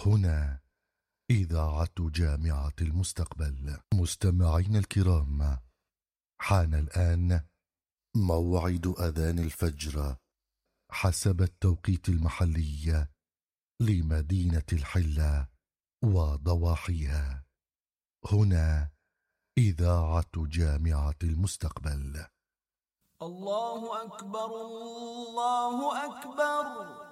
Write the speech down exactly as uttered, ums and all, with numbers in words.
هنا إذاعة جامعة المستقبل. مستمعين الكرام، حان الآن موعد أذان الفجر حسب التوقيت المحلي لمدينة الحلة وضواحيها. هنا إذاعة جامعة المستقبل. الله أكبر، الله أكبر.